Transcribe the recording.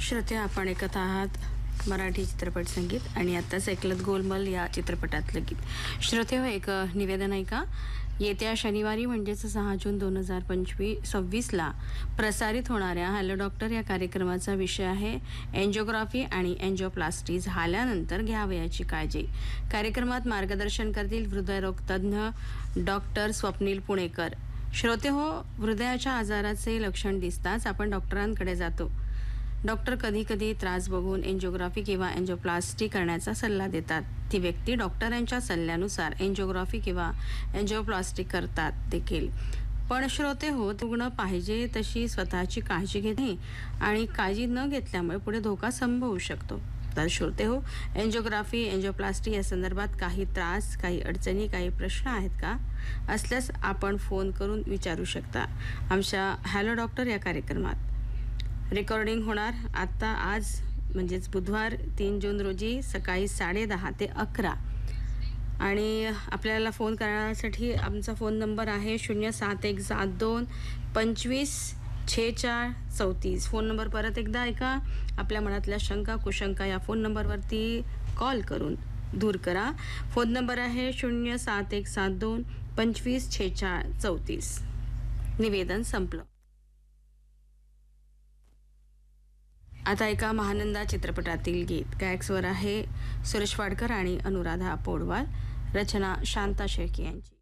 श्रोते, आपण ऐकत आहात मराठी चित्रपट संगीत आणि आत्ताच ऐकलत गोलमाल या चित्रपटातलं गीत. श्रोते हो, एक निवेदन आहे का, येत्या शनिवारी म्हणजेच 6 जून 2026ला प्रसारित होणाऱ्या हॅलो डॉक्टर या कार्यक्रमाचा विषय आहे एन्जिओग्राफी आणि एन्जिओप्लास्टी झाल्यानंतर घ्यावयाची काळजी. कार्यक्रमात मार्गदर्शन करतील हृदयरोग तज्ज्ञ डॉक्टर स्वप्नील पुणेकर. श्रोते हो, हृदयाच्या आजाराचे लक्षण दिसताच आपण डॉक्टरांकडे जातो. डॉक्टर कधी कधी त्रास बघून एन्जिओग्राफी किंवा एन्जिओप्लास्टी करण्याचा सल्ला देतात. ती व्यक्ती डॉक्टरांच्या सल्ल्यानुसार एन्जिओग्राफी किंवा एन्जिओप्लास्टी करतात देखील. पण श्रोते हो, रुग्ण पाहिजे तशी स्वतःची काळजी घेणे आणि काळजी न घेतल्यामुळे पुढे धोका संभवू शकतो. तर श्रोते हो, एन्जिओग्राफी एन्जिओप्लास्टी या संदर्भात काही त्रास, काही अडचणी, काही प्रश्न आहेत का? असल्यास आपण फोन करून विचारू शकता आमच्या हॅलो डॉक्टर या कार्यक्रमात. रेकॉर्डिंग होणार आज म्हणजेच बुधवार 3 जून रोजी सकाळी 10:30 ते 11. आणि आपल्याला फोन करण्यासाठी आमचा फोन नंबर आहे 07172 25 46 34. फोन नंबर परत एकदा ऐका. आपल्या मनातल्या शंका कुशंका या फोन नंबरवरती कॉल करून दूर करा. फोन नंबर आहे 07172 25 46 34. निवेदन संपलं. आता एका महानंदा चित्रपटातील गीत. गायक स्वर आहे सुरेश वाडकर आणि अनुराधा पौडवाल. रचना शांता शेळके यांची.